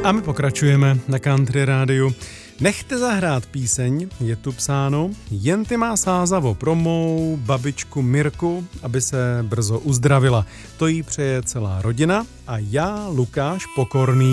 A my pokračujeme na Country Rádiu. Nechte zahrát píseň, je tu psáno, jen ty má sázavo pro mou babičku Mirku, aby se brzo uzdravila. To jí přeje celá rodina a já, Lukáš Pokorný,